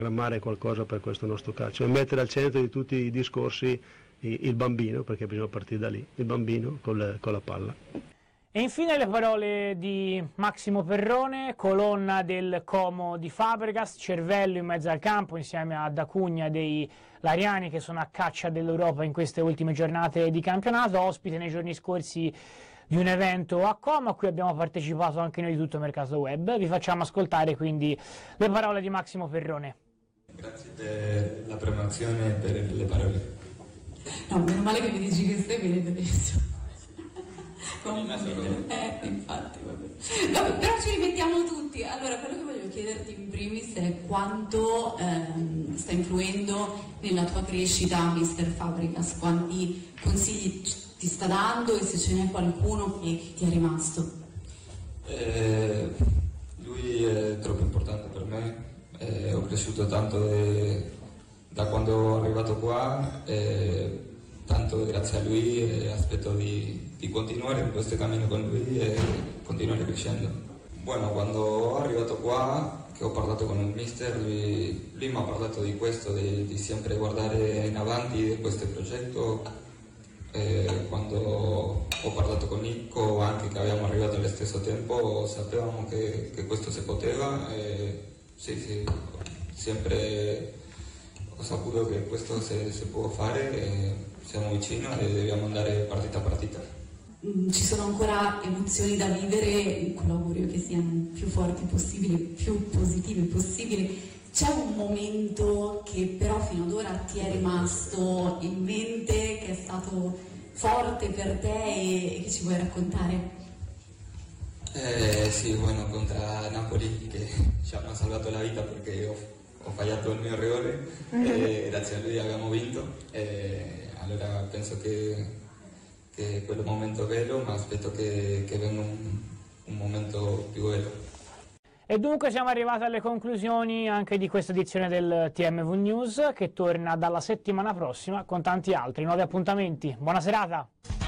programmare qualcosa per questo nostro calcio e mettere al centro di tutti i discorsi il bambino, perché bisogna partire da lì, il bambino con la palla. E infine le parole di Massimo Perrone, colonna del Como di Fabregas, cervello in mezzo al campo insieme ad Acugna dei Lariani che sono a caccia dell'Europa in queste ultime giornate di campionato, ospite nei giorni scorsi di un evento a Como a cui abbiamo partecipato anche noi di Tutto Mercato Web. Vi facciamo ascoltare quindi le parole di Massimo Perrone. Grazie per la promozione e per le parole. No, meno male che mi dici che stai bene adesso. Infatti, vabbè, però ci rimettiamo tutti. Allora, quello che voglio chiederti in primis è quanto sta influendo nella tua crescita Mister Fabregas, quanti consigli ti sta dando e se ce n'è qualcuno che ti è rimasto. Lui è troppo importante per me, ho cresciuto tanto da quando sono arrivato qua, tanto grazie a lui e aspetto di continuare in questo cammino con lui e continuare crescendo. Bueno, quando sono arrivato qua, che ho parlato con il mister, lui mi ha parlato di questo, di sempre guardare in avanti di questo progetto. Quando ho parlato con Nico, anche che abbiamo arrivato allo stesso tempo, sapevamo che questo si poteva e sì, sempre ho saputo che questo si può fare e siamo vicini e dobbiamo andare partita a partita. Ci sono ancora emozioni da vivere, con l'augurio che siano più forti possibili, più positive possibili. C'è un momento che però fino ad ora ti è rimasto in mente, che è stato forte per te e che ci vuoi raccontare? Sì, bueno, contro Napoli che ci hanno salvato la vita perché ho sbagliato il mio errore e grazie a lui abbiamo vinto. Allora penso che quello momento è bello, ma aspetto che venga un momento più bello. E dunque siamo arrivati alle conclusioni anche di questa edizione del TMV News, che torna dalla settimana prossima con tanti altri nuovi appuntamenti. Buona serata!